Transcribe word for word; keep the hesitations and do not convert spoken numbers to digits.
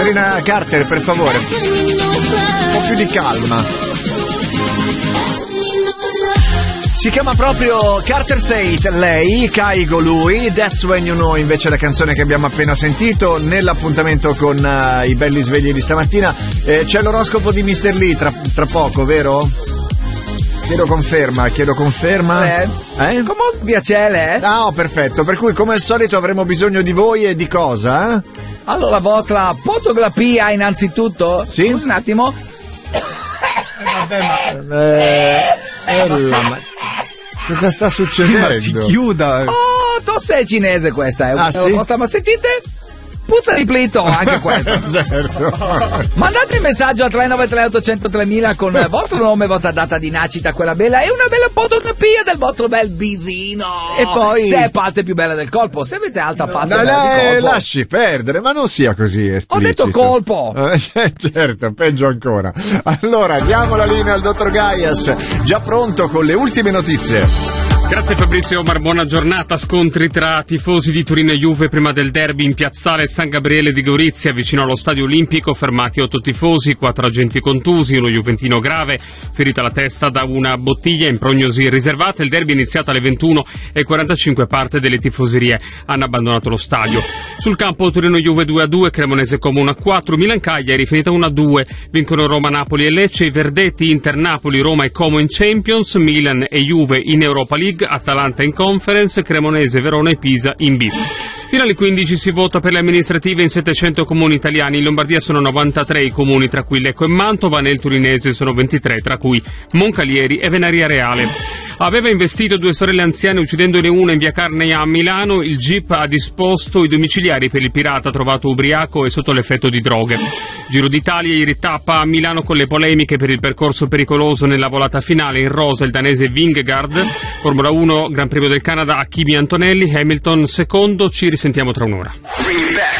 Signorina Carter, per favore, un po' più di calma. Si chiama proprio Carter Fate, lei, Caigo lui, That's When You Know invece la canzone che abbiamo appena sentito. Nell'appuntamento con uh, i belli svegli di stamattina eh, c'è l'oroscopo di mister Lee tra, tra poco, vero? Chiedo conferma, chiedo conferma. Eh? Eh? Come piacere, eh? Ah, oh, perfetto, per cui come al solito avremo bisogno di voi e di cosa? Eh? Allora, la vostra fotografia innanzitutto? Sì? Scusi un attimo. Vabbè, ma... Eh, eh, la ma... Cosa sta succedendo? Ma si chiuda. Oh, tosse è cinese questa, è ah, una sì? vostra, ma sentite? Puzza di plito anche questo. Certo. Mandate il messaggio a tre nove tre otto zero zero tre mille con il vostro nome, vostra data di nascita, quella bella, e una bella fotografia del vostro bel bisino. E poi se è parte più bella del colpo, se avete alta parte no, bella no, di colpo. lasci perdere, ma non sia così esplicito. Ho detto colpo. Eh, certo, peggio ancora. Allora diamo la linea al dottor Gaias, già pronto con le ultime notizie. Grazie Fabrizio Omar, buona giornata. Scontri tra tifosi di Torino e Juve prima del derby in piazzale San Gabriele di Gorizia, vicino allo Stadio Olimpico. Fermati otto tifosi, quattro agenti contusi, uno juventino grave, ferita alla testa da una bottiglia in prognosi riservata. Il derby è iniziato alle ventuno e quarantacinque, parte delle tifoserie hanno abbandonato lo stadio. Sul campo Torino-Juve due a due, Cremonese Como uno a quattro, Milan-Cagliari finita uno a due, vincono Roma, Napoli e Lecce, i Verdetti, Inter-Napoli, Roma e Como in Champions, Milan e Juve in Europa League, Atalanta in Conference, Cremonese, Verona e Pisa in B. Fino alle quindici si vota per le amministrative in settecento comuni italiani. In Lombardia sono novantatré i comuni, tra cui Lecco e Mantova. Nel Turinese sono ventitré, tra cui Moncalieri e Venaria Reale. Aveva investito due sorelle anziane uccidendone una in via Carnea a Milano. Il G I P ha disposto i domiciliari per il pirata trovato ubriaco e sotto l'effetto di droghe. Giro d'Italia, ieri tappa a Milano con le polemiche per il percorso pericoloso nella volata finale. In rosa il danese Vingegaard. Formula uno, Gran Premio del Canada a Kimi Antonelli, Hamilton secondo. Ci risentiamo tra un'ora.